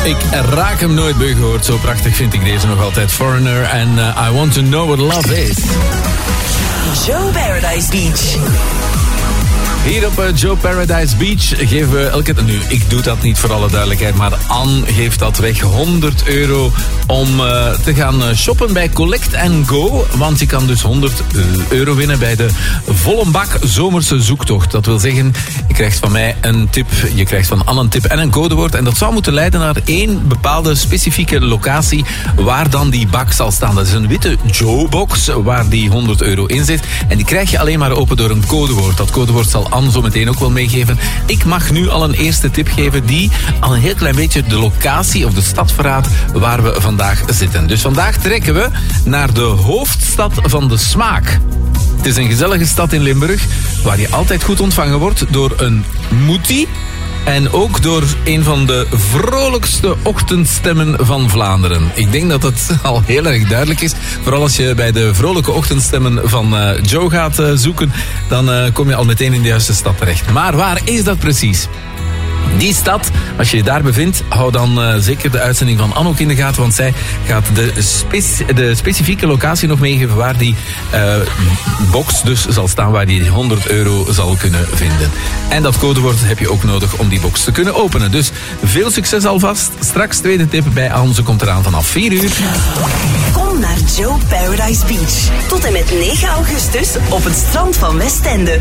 Ik raak hem nooit bij gehoord. Zo prachtig vind ik deze nog altijd. Foreigner en I Want To Know What Love Is. Joe Paradise Beach. Hier op Joe Paradise Beach geven we elke... Nu, ik doe dat niet voor alle duidelijkheid, maar Anne geeft dat weg. €100 om te gaan shoppen bij Collect & Go. Want je kan dus €100 winnen bij de volle bak zomerse zoektocht. Dat wil zeggen, je krijgt van mij een tip, je krijgt van Anne een tip en een codewoord. En dat zou moeten leiden naar één bepaalde specifieke locatie waar dan die bak zal staan. Dat is een witte Joe-box waar die €100 in zit. En die krijg je alleen maar open door een codewoord. Dat codewoord zal Anne zo meteen ook wel meegeven. Ik mag nu al een eerste tip geven die al een heel klein beetje de locatie of de stad verraadt waar we vandaag zitten. Dus vandaag trekken we naar de hoofdstad van de smaak. Het is een gezellige stad in Limburg waar je altijd goed ontvangen wordt door een moetie. En ook door een van de vrolijkste ochtendstemmen van Vlaanderen. Ik denk dat het al heel erg duidelijk is. Vooral als je bij de vrolijke ochtendstemmen van Joe gaat zoeken, dan kom je al meteen in de juiste stad terecht. Maar waar is dat precies? Die stad, als je je daar bevindt, hou dan zeker de uitzending van Anne ook in de gaten, want zij gaat de specifieke locatie nog meegeven waar die box dus zal staan, waar die €100 zal kunnen vinden. En dat codewoord heb je ook nodig om die box te kunnen openen. Dus veel succes alvast. Straks tweede tip bij Anne, ze komt eraan vanaf 4:00. Kom naar Joe Paradise Beach. Tot en met 9 augustus op het strand van Westende.